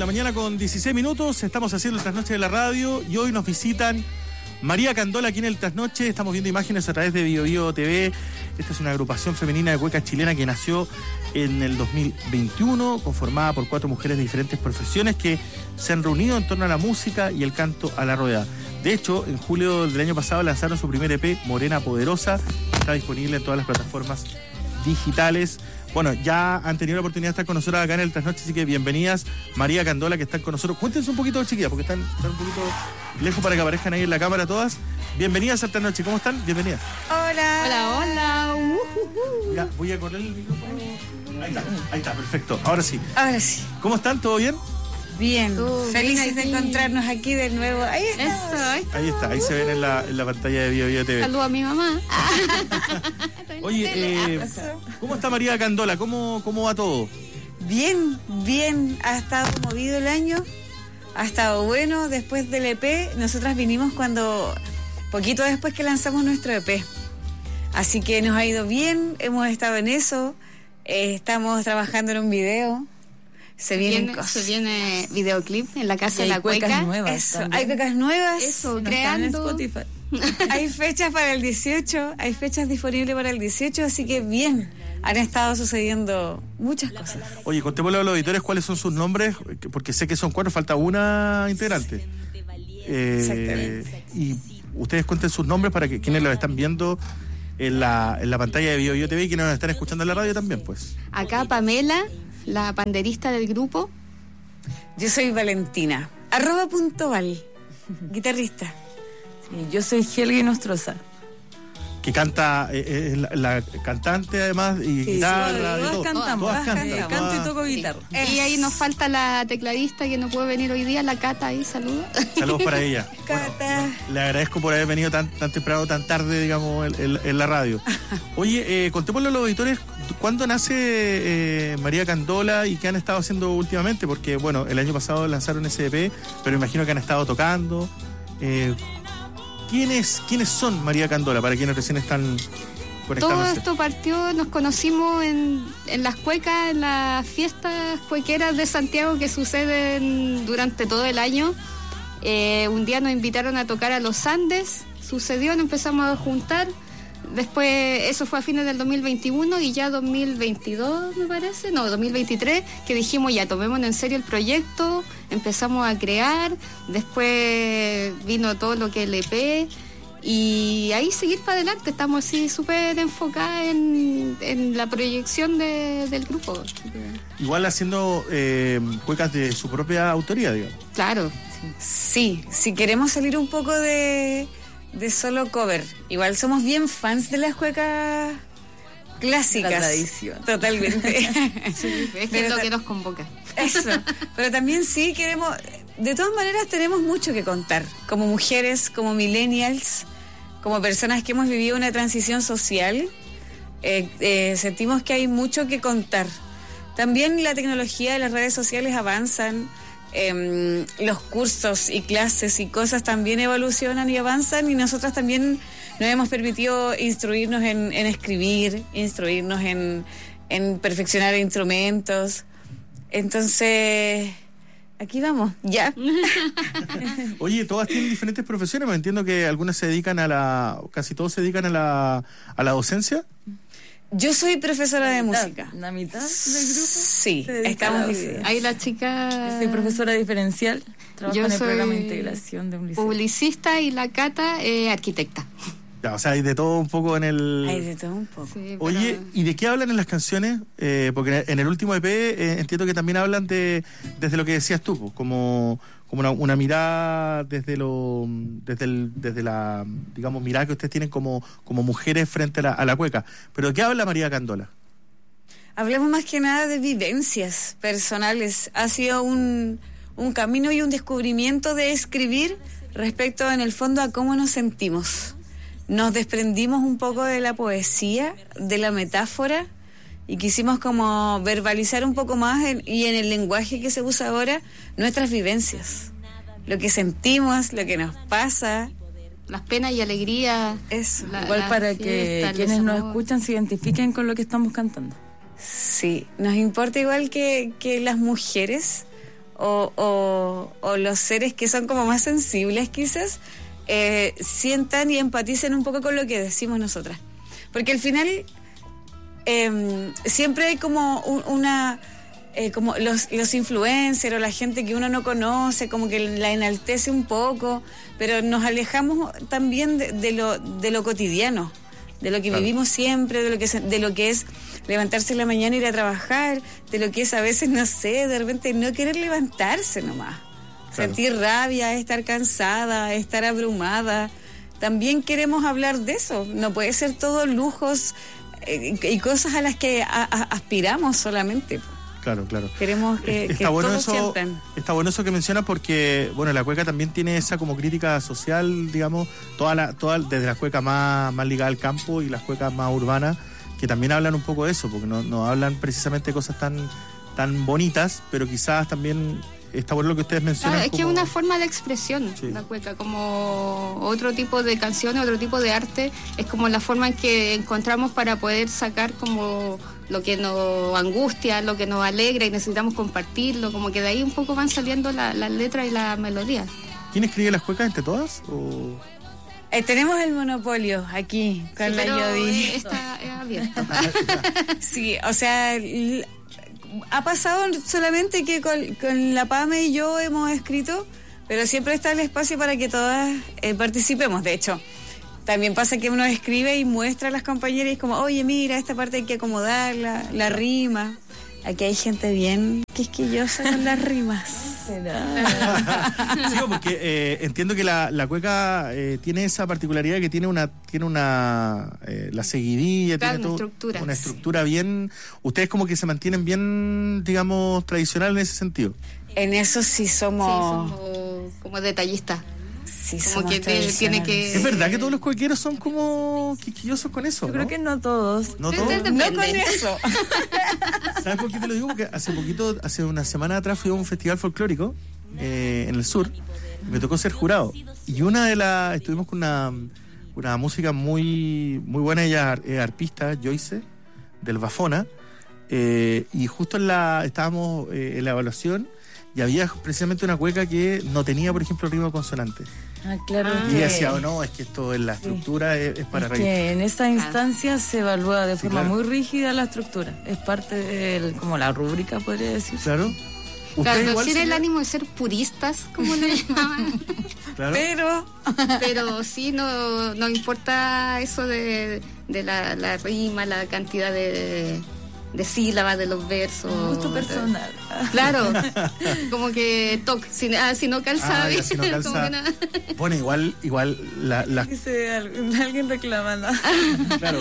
la mañana con 16 minutos. Estamos haciendo el Trasnoche de la radio y hoy nos visitan María Candola aquí en el Trasnoche. Estamos viendo imágenes a través de Bio Bio TV. Esta es una agrupación femenina de cueca chilena que nació en el 2021, conformada por 4 mujeres de diferentes profesiones que se han reunido en torno a la música y el canto a la rueda. De hecho, en julio del año pasado lanzaron su primer EP, Morena Poderosa. Está disponible en todas las plataformas digitales. Bueno, ya han tenido la oportunidad de estar con nosotros acá en el Trasnoche, así que bienvenidas, María Candola, que están con nosotros. Cuéntense un poquito, chiquillas, porque están un poquito lejos para que aparezcan ahí en la cámara todas. Bienvenidas al Trasnoche, ¿cómo están? Bienvenidas. Hola. Hola, hola. Mira, voy a correr el micrófono. Ahí está, perfecto. Ahora sí. Ahora sí. ¿Cómo están? ¿Todo bien? Bien. Felices de encontrarnos aquí de nuevo. Ahí está. Ahí está, ahí se ven en la pantalla de Bio Bio TV. Saludo a mi mamá. Oye, ¿cómo está María Candola? ¿Cómo va todo? Bien, bien. Ha estado movido el año. Ha estado bueno. Después del EP, nosotras vinimos poquito después que lanzamos nuestro EP. Así que nos ha ido bien. Hemos estado en eso. Estamos trabajando en un video. Se viene videoclip en la Casa de la Cueca. Hay cuecas nuevas. Eso, no creando. En Spotify. Hay fechas para el 18, hay fechas disponibles para el 18, así que bien, han estado sucediendo muchas cosas. Oye, contémosle a los auditores cuáles son sus nombres, porque sé que son 4, falta una integrante. Exactamente. Y ustedes cuenten sus nombres para que quienes los están viendo en la pantalla de Bio Bio TV y quienes nos están escuchando en la radio también, pues. Acá Pamela, la panderista del grupo. Yo soy Valentina, @.val, guitarrista. Sí, yo soy Helgi Nostroza. Que canta, la cantante además, y Sí, guitarra, todas de todo. cantamos, Todas cantan. Canto y toco guitarra. Y ahí nos falta la tecladista que no puede venir hoy día, la Cata, ahí, saludos. Saludos para ella. Cata. Bueno, le agradezco por haber venido tan temprano, tan tarde, digamos, en la radio. Oye, contémosle a los auditores, ¿cuándo nace María Candola y qué han estado haciendo últimamente? Porque, bueno, el año pasado lanzaron ese EP, pero imagino que han estado tocando. ¿Quiénes son María Candola, para quienes recién están conectándose? Todo esto partió, nos conocimos en las cuecas, en las fiestas cuequeras de Santiago que suceden durante todo el año. Un día nos invitaron a tocar a los Andes, sucedió, nos empezamos a juntar. Después, eso fue a fines del 2021 y ya 2022, me parece, 2023, que dijimos ya, tomémonos en serio el proyecto, empezamos a crear, después vino todo lo que es el EP y ahí seguir para adelante, estamos así súper enfocadas en la proyección del grupo. Igual haciendo cuecas de su propia autoría, digamos. Claro. Sí, si queremos salir un poco de solo cover. Igual somos bien fans de las cuecas clásicas. La tradición. Totalmente. Sí, es que es lo que nos convoca. Eso. Pero también sí queremos... De todas maneras tenemos mucho que contar. Como mujeres, como millennials, como personas que hemos vivido una transición social, sentimos que hay mucho que contar. También la tecnología de las redes sociales avanzan. Los cursos y clases y cosas también evolucionan y avanzan y nosotras también nos hemos permitido instruirnos en escribir, instruirnos en perfeccionar instrumentos. Entonces, aquí vamos, ya. Oye, todas tienen diferentes profesiones, me entiendo que algunas se dedican casi todos se dedican a la docencia. Yo soy profesora de música. ¿La mitad del grupo? Sí, estamos divididas. Ahí la chica... Yo soy profesora diferencial, trabajo Yo en el soy programa de integración de un liceo. Publicista y la Cata, arquitecta. Ya, o sea, hay de todo un poco en el... Hay de todo un poco. Sí, Oye, ¿y de qué hablan en las canciones? Porque en el último EP entiendo que también hablan desde lo que decías tú, pues, como una mirada desde la, digamos, mirada que ustedes tienen como mujeres frente a la cueca. ¿Pero de qué habla María Candola? Hablemos más que nada de vivencias personales. Ha sido un camino y un descubrimiento de escribir respecto, en el fondo, a cómo nos sentimos. Nos desprendimos un poco de la poesía, de la metáfora, y quisimos como verbalizar un poco más y en el lenguaje que se usa ahora, nuestras vivencias. Lo que sentimos, lo que nos pasa. Las penas y alegrías. Eso. Igual para que quienes nos escuchan se identifiquen con lo que estamos cantando. Sí, nos importa igual que las mujeres o los seres que son como más sensibles quizás, sientan y empaticen un poco con lo que decimos nosotras. Porque al final siempre hay como como los influencers o la gente que uno no conoce, como que la enaltece un poco, pero nos alejamos también de lo cotidiano, de lo que vivimos siempre, de lo que es levantarse en la mañana e ir a trabajar, de lo que es a veces, no sé, de repente no querer levantarse nomás, sentir rabia, estar cansada, estar abrumada. También queremos hablar de eso, no puede ser todo lujos y cosas a las que aspiramos solamente. Claro. Queremos que todos sientan. Está bueno eso que mencionas porque, bueno, la cueca también tiene esa como crítica social, digamos, desde la cueca más ligada al campo y las cuecas más urbanas, que también hablan un poco de eso, porque no hablan precisamente de cosas tan bonitas, pero quizás también está bueno lo que ustedes mencionan. Claro, es que es una forma de expresión, la cueca, como otro tipo de canciones, otro tipo de arte, es como la forma en que encontramos para poder sacar como lo que nos angustia, lo que nos alegra y necesitamos compartirlo, como que de ahí un poco van saliendo las letras y la melodía. ¿Quién escribe las cuecas entre todas? ¿O? Tenemos el monopolio aquí con la Yodi. Está abierto. Sí, o sea, ha pasado solamente que con la Pame y yo hemos escrito, pero siempre está el espacio para que todas participemos. De hecho, también pasa que uno escribe y muestra a las compañeras y es como, oye, mira, esta parte hay que acomodarla, la rima. Aquí hay gente bien quisquillosa con las rimas. Sí, porque entiendo que la cueca tiene esa particularidad que tiene la seguidilla, claro, tiene una estructura bien. Ustedes como que se mantienen bien, digamos, tradicional en ese sentido. En eso sí somos como detallistas. Sí, como que tiene que... ¿Es verdad que todos los cuequeros son como quisquillosos con eso? Yo creo que no todos. ¿No todos? No con eso. ¿Sabes por qué te lo digo? Porque hace una semana atrás fui a un festival folclórico en el sur. Me tocó ser jurado. Y estuvimos con una música muy buena, ella es arpista, Joyce, del Bafona. Y justo estábamos en la evaluación y había precisamente una cueca que no tenía, por ejemplo, ritmo consonante. Ah, claro. Y ella decía, no, es que esto en la estructura es para reír. Que en esta instancia se evalúa de forma muy rígida la estructura. Es parte de como la rúbrica, podría decir. Claro. Claro, no tiene el ánimo de ser puristas, como le llamaban. Claro. Pero sí, no importa eso de la rima, la cantidad de sílabas de los versos. Gusto personal. Claro, como que toque, si no calza, si no calza. Bueno, igual dice alguien reclamando. Claro,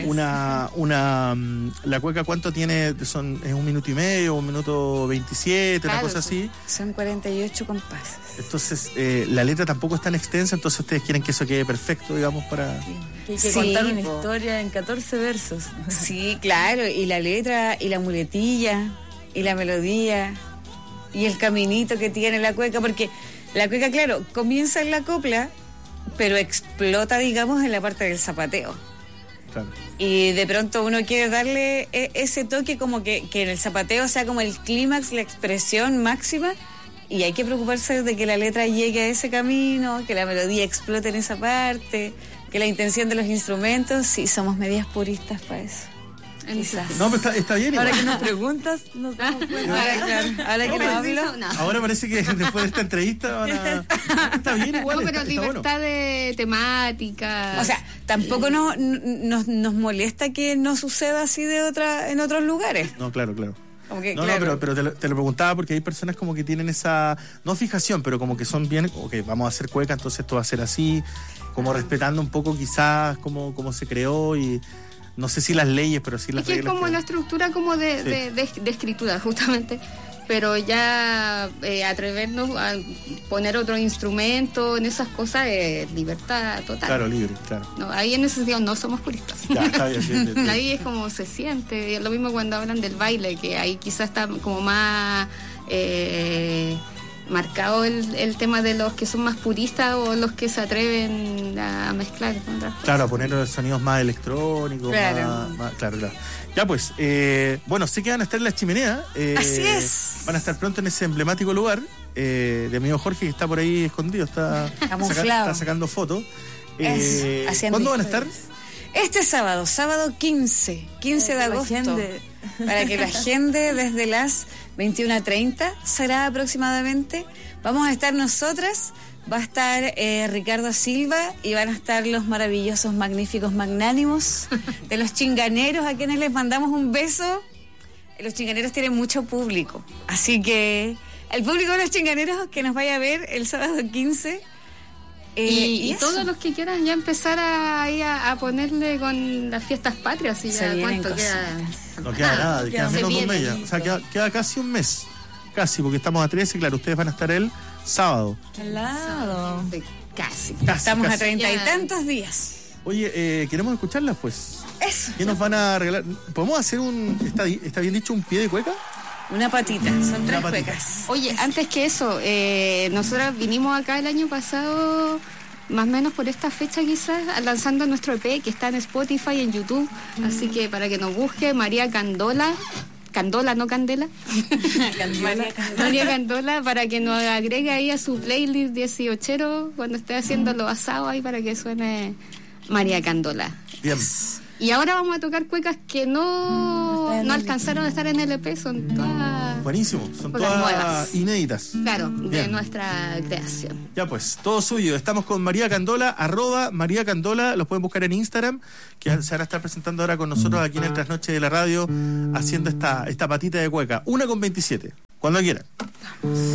la cueca, ¿cuánto tiene? ¿Es 1 minuto y medio, 1 minuto 27, una cosa así? Son 48 compases. Entonces, la letra tampoco es tan extensa, entonces ustedes quieren que eso quede perfecto, digamos, para... Hay que contar una historia en 14 versos. Sí, claro, y la letra, y la muletilla, y la melodía, y el caminito que tiene la cueca, porque la cueca, claro, comienza en la copla, pero explota, digamos, en la parte del zapateo. Claro. Y de pronto uno quiere darle ese toque como que en el zapateo sea como el clímax, la expresión máxima, y hay que preocuparse de que la letra llegue a ese camino, que la melodía explote en esa parte, que la intención de los instrumentos, sí, somos medias puristas para eso. Quizás. No, pero está bien igual. Ahora que nos preguntas, nos damos cuenta. Ahora que nos hablo. Ahora parece que después de esta entrevista está bien igual. No, pero está libertad bueno. de temática. O sea, tampoco nos molesta que no suceda así en otros lugares. No, claro. Como que, No, claro. pero te lo preguntaba porque hay personas como que tienen esa, no fijación, pero como que son bien, vamos a hacer cueca, entonces esto va a ser así, como respetando un poco quizás cómo se creó y no sé si las leyes, pero sí las reglas. Es que es como una estructura como de escritura, justamente. Pero ya atrevernos a poner otro instrumento en esas cosas es libertad total. Claro, libre, claro. No, ahí en ese sentido no somos puristas. Ya, está bien. Ahí es como se siente. Es lo mismo cuando hablan del baile, que ahí quizás está como más marcado el tema de los que son más puristas o los que se atreven a mezclar con otras cosas. Claro, a poner sonidos más electrónicos. Claro. Claro. Ya pues, bueno, sé que van a estar en la chimenea. Así es. Van a estar pronto en ese emblemático lugar de amigo Jorge, que está por ahí escondido, está sacando fotos. ¿Cuándo van a estar? Este sábado 15 de agosto. Para que la agende desde las 21:30 será aproximadamente. Vamos a estar nosotras, va a estar Ricardo Silva y van a estar los maravillosos, magníficos, magnánimos de los Chinganeros, a quienes les mandamos un beso. Los Chinganeros tienen mucho público, así que el público de los Chinganeros que nos vaya a ver el sábado 15. Y todos los que quieran ya empezar a ponerle con las fiestas patrias. Y ya cuánto queda. No queda nada, queda menos de un mes ya. O sea, queda casi un mes. Casi, porque estamos a 13, claro, ustedes van a estar el sábado. Al lado. Casi. Estamos a 30 y tantos días. Oye, queremos escucharlas, pues. Eso. ¿Qué nos van a regalar? ¿Podemos hacer está bien dicho, un pie de cueca? Una patita, son 3 cuecas. Oye, antes que eso, nosotros vinimos acá el año pasado, más o menos por esta fecha quizás, lanzando nuestro EP que está en Spotify, en YouTube. Así que para que nos busque, María Candola, no Candela. María Candola, para que nos agregue ahí a su playlist 18 cuando esté haciendo los asados ahí, para que suene María Candola. Bien. Y ahora vamos a tocar cuecas que no alcanzaron a estar en el EP, son todas... Buenísimo, son todas nuevas, inéditas. Claro, de nuestra creación. Ya pues, todo suyo. Estamos con María Candola, @María Candola, los pueden buscar en Instagram, que se van a estar presentando ahora con nosotros aquí en el Trasnoche de la Radio, haciendo esta patita de cueca. 1:27, cuando quieran.